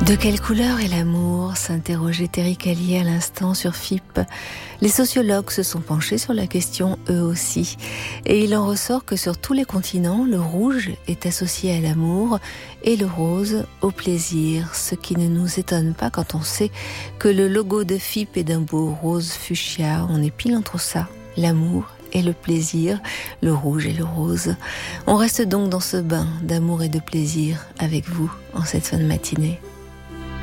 De quelle couleur est l'amour ? S'interrogeait Terry Callier à l'instant sur FIP. Les sociologues se sont penchés sur la question eux aussi. Et il en ressort que sur tous les continents, le rouge est associé à l'amour et le rose au plaisir. Ce qui ne nous étonne pas quand on sait que le logo de FIP est d'un beau rose fuchsia. On est pile entre ça, l'amour et le plaisir, le rouge et le rose. On reste donc dans ce bain d'amour et de plaisir avec vous en cette fin de matinée.